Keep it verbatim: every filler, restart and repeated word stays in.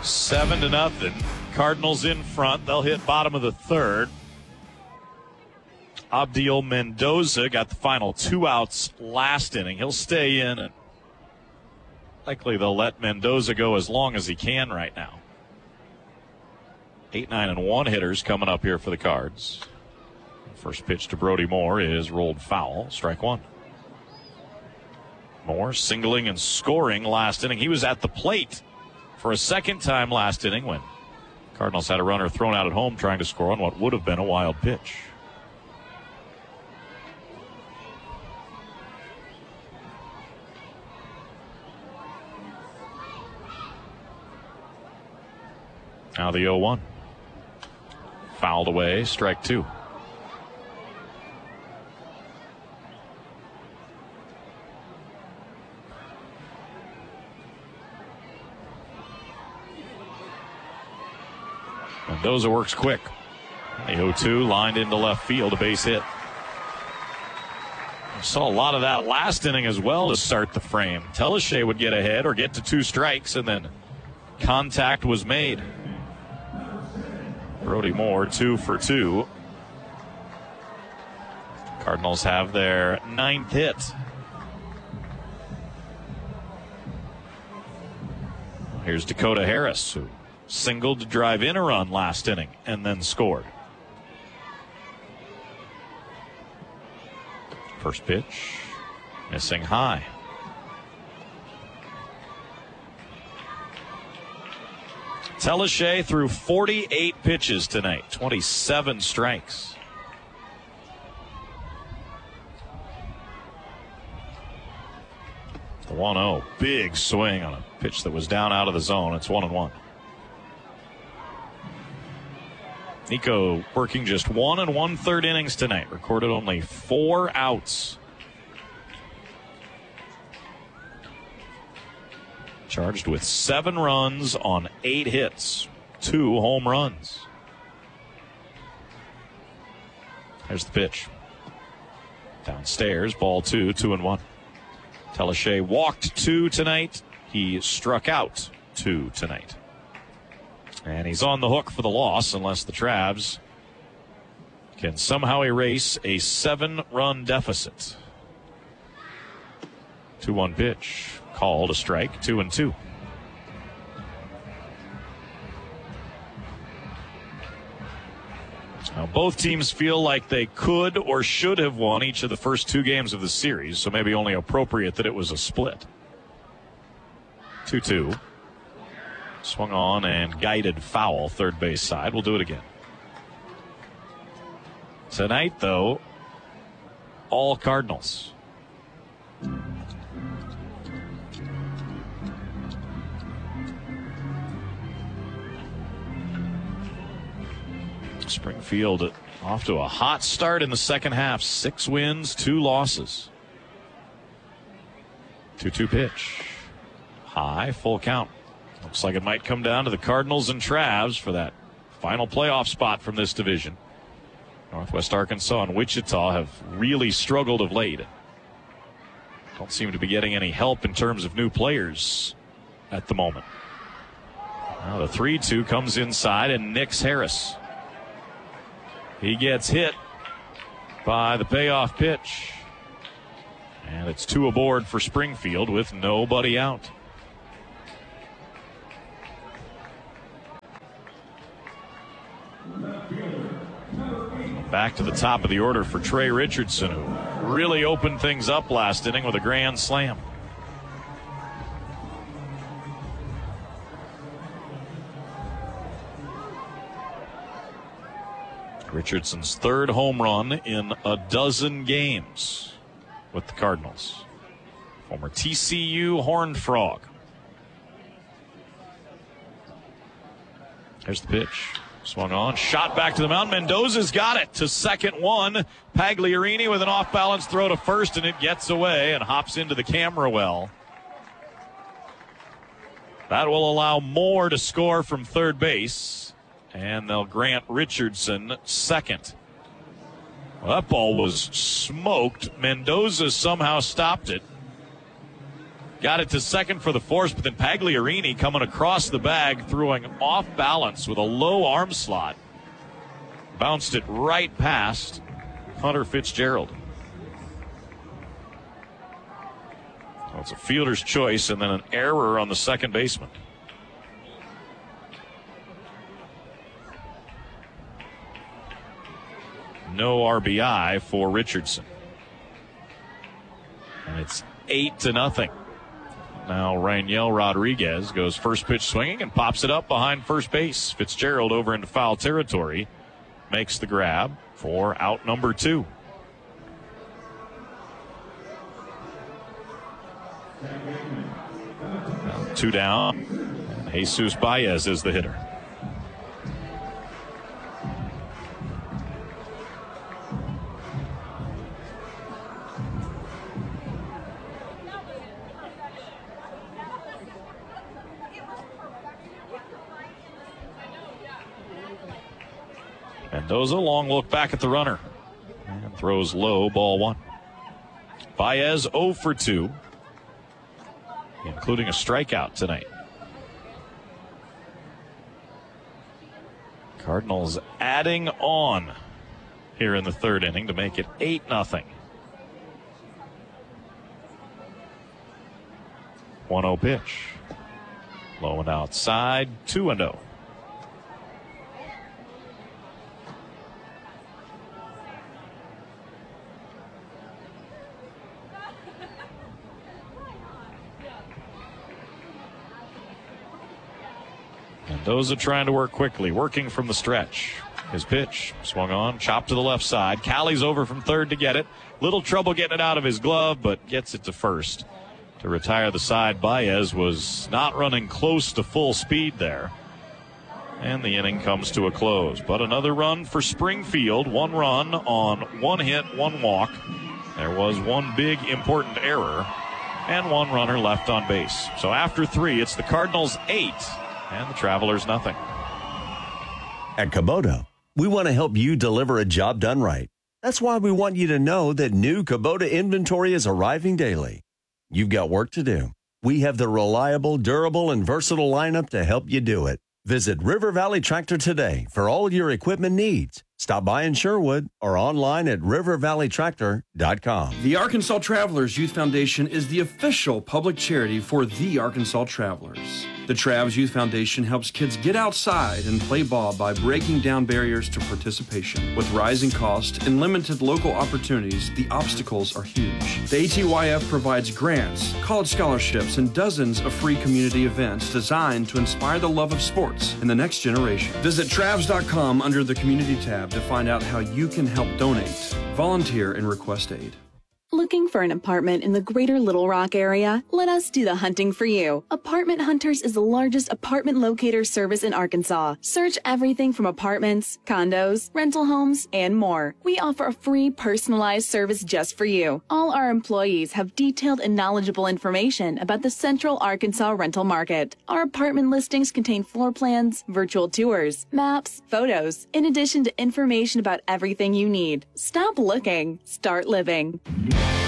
Seven to nothing. Cardinals in front. They'll hit bottom of the third. Abdiel Mendoza got the final two outs last inning. He'll stay in, and likely they'll let Mendoza go as long as he can right now. Eight, nine, and one hitters coming up here for the Cards. First pitch to Brody Moore is rolled foul. Strike one. Moore singling and scoring last inning. He was at the plate for a second time last inning when Cardinals had a runner thrown out at home trying to score on what would have been a wild pitch. Now the oh one. Fouled away, strike two. Mendoza works quick. The oh two lined into left field, a base hit. We saw a lot of that last inning as well to start the frame. Teleshay would get ahead or get to two strikes, and then contact was made. Brody Moore, two for two. Cardinals have their ninth hit. Here's Dakota Harris, who singled to drive in a run last inning and then scored. First pitch, missing high. Teleshay threw forty-eight pitches tonight, twenty-seven strikes. The one oh, big swing on a pitch that was down out of the zone. It's one and one. Nico working just one and one third innings tonight. Recorded only four outs. Charged with seven runs on eight hits, two home runs. There's the pitch. Downstairs, ball two, two and one. Teleshay walked two tonight. He struck out two tonight. And he's on the hook for the loss unless the Travs can somehow erase a seven-run deficit. two one pitch. Called a strike, two and two. Now, both teams feel like they could or should have won each of the first two games of the series, so maybe only appropriate that it was a split. two two. Swung on and guided foul, third base side. We'll do it again. Tonight, though, all Cardinals. Springfield off to a hot start in the second half. Six wins, two losses. two two pitch. High, full count. Looks like it might come down to the Cardinals and Travs for that final playoff spot from this division. Northwest Arkansas and Wichita have really struggled of late. Don't seem to be getting any help in terms of new players at the moment. Now the three two comes inside and nicks Harris. He gets hit by the payoff pitch. And it's two aboard for Springfield with nobody out. Back to the top of the order for Trey Richardson, who really opened things up last inning with a grand slam. Richardson's third home run in a dozen games with the Cardinals. Former T C U Horned Frog. There's the pitch. Swung on, shot back to the mound. Mendoza's got it to second one. Pagliarini with an off-balance throw to first, and it gets away and hops into the camera well. That will allow Moore to score from third base, and they'll grant Richardson second. Well, that ball was smoked. Mendoza somehow stopped it. got it to second for the force, but then Pagliarini coming across the bag, throwing off balance with a low arm slot. Bounced it right past Hunter Fitzgerald. Well, it's a fielder's choice and then an error on the second baseman. No R B I for Richardson. And it's eight to nothing. Now Raniel Rodriguez goes first pitch swinging and pops it up behind first base. Fitzgerald over into foul territory. Makes the grab for out number two. Now two down. And Jesus Baez is the hitter. Mendoza, long look back at the runner. And throws low, ball one. Baez oh for two, including a strikeout tonight. Cardinals adding on here in the third inning to make it eight nothing. one oh pitch. Low and outside, two and oh. Mendoza trying to work quickly, working from the stretch. His pitch swung on, chopped to the left side. Callie's over from third to get it. Little trouble getting it out of his glove, but gets it to first. To retire the side, Baez was not running close to full speed there. And the inning comes to a close. But another run for Springfield. One run on one hit, one walk. There was one big important error and one runner left on base. So after three, it's the Cardinals eight. And the Travelers nothing. At Kubota, we want to help you deliver a job done right. That's why we want you to know that new Kubota inventory is arriving daily. You've got work to do. We have the reliable, durable, and versatile lineup to help you do it. Visit River Valley Tractor today for all your equipment needs. Stop by in Sherwood or online at river valley tractor dot com. The Arkansas Travelers Youth Foundation is the official public charity for the Arkansas Travelers. The Travs Youth Foundation helps kids get outside and play ball by breaking down barriers to participation. With rising costs and limited local opportunities, the obstacles are huge. The A T Y F provides grants, college scholarships, and dozens of free community events designed to inspire the love of sports in the next generation. Visit travs dot com under the Community tab to find out how you can help donate, volunteer, and request aid. Looking for an apartment in the greater Little Rock area? Let us do the hunting for you. Apartment Hunters is the largest apartment locator service in Arkansas. Search everything from apartments, condos, rental homes, and more. We offer a free personalized service just for you. All our employees have detailed and knowledgeable information about the Central Arkansas rental market. Our apartment listings contain floor plans, virtual tours, maps, photos, in addition to information about everything you need. Stop looking. Start living.